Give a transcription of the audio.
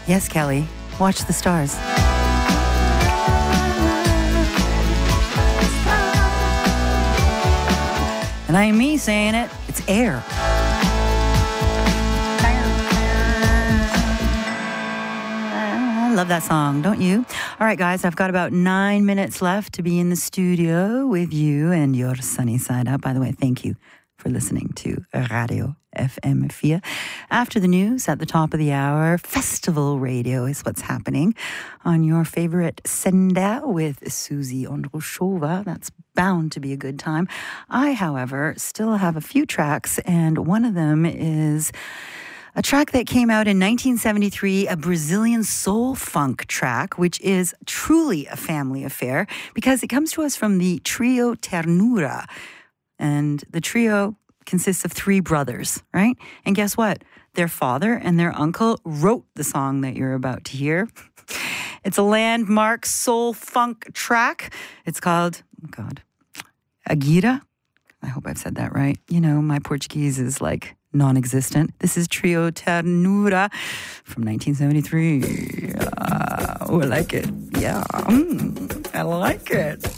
Yes, Kelly. Watch the stars. And I ain't me saying it. It's air. I love that song, don't you? All right, guys, I've got about 9 minutes left to be in the studio with you and your sunny side up. By the way, thank you for listening to Radio FM4. After the news at the top of the hour, Festival Radio is what's happening on your favorite sender with Susie Ondrushova. That's bound to be a good time. I, however, still have a few tracks, and one of them is a track that came out in 1973, a Brazilian soul funk track, which is truly a family affair because it comes to us from the trio Ternura. And the trio consists of 3 brothers, right? And guess what? Their father and their uncle wrote the song that you're about to hear. It's a landmark soul funk track. It's called, Agira. I hope I've said that right. You know, my Portuguese is like non-existent. This is Trio Ternura from 1973. I like it. Yeah, I like it.